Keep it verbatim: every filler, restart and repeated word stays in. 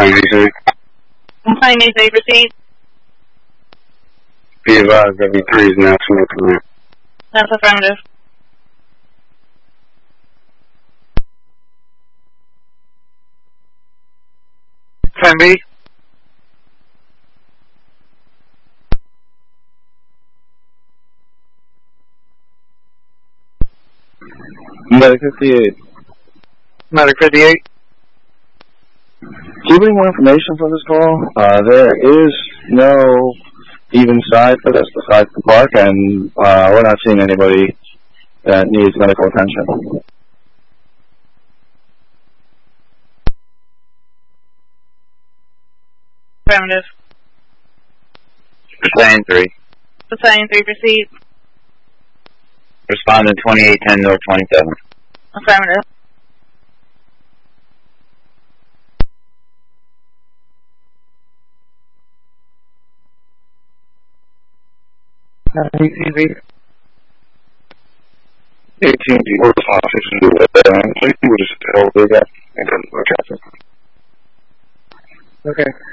Time Easy. Time Easy, proceed. Be advised, W three is now smoking there. That's affirmative. Time B. Medic fifty-eight. Medic fifty-eight. Can you bring more information for this call? Uh, there is no even side for this besides the park, and uh, we're not seeing anybody that needs medical attention. Affirmative. Battalion three. Battalion three, proceed. Respondent twenty-eight ten North twenty-seven. Affirmative. Time Easy. eighteen D works officers do that. Please do just tell the guy and come to traffic. Okay.